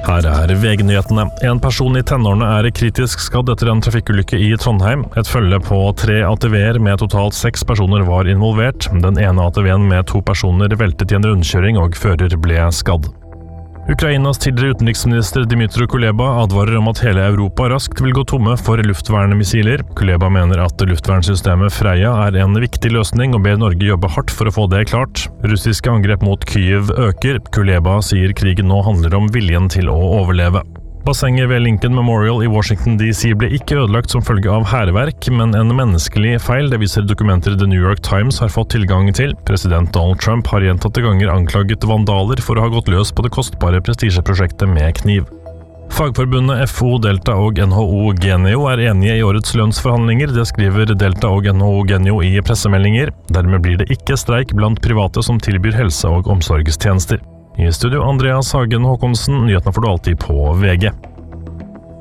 Her er VG-nyhetene. En person i tenårene er kritisk skadd etter en trafikkulykke i Trondheim. Et følge på 3 ATV-er med totalt 6 personer var involvert. Den ene ATV-en med 2 personer veltet i en rundkjøring, og fører ble skadd. Ukrainas tidligere utenriksminister Dmytro Kuleba advarer om at hele Europa raskt vil gå tomme for luftvernmissiler. Kuleba mener at luftvernsystemet Freya er en viktig løsning og ber Norge jobbe hardt for å få det klart. Russiske angrep mot Kyiv øker. Kuleba sier krigen nå handler om viljen til å overleve. Bassenget ved Lincoln Memorial i Washington DC ble ikke ødelagt som følge av hærverk, men en menneskelig feil, det viser dokumenter The New York Times har fått tilgang til. President Donald Trump har gjentatte ganger anklaget vandaler for å ha gått løs på det kostbare prestisjeprosjektet med kniv. Fagforbundet FO, Delta og NHO Genio er enige i årets lønnsforhandlinger, det skriver Delta og NHO Genio i pressemeldinger. Dermed blir det ikke streik blant private som tilbyr helse- og omsorgstjenester. I studio Andreas Hagen Håkonsen, nyhetene får du alltid på VG.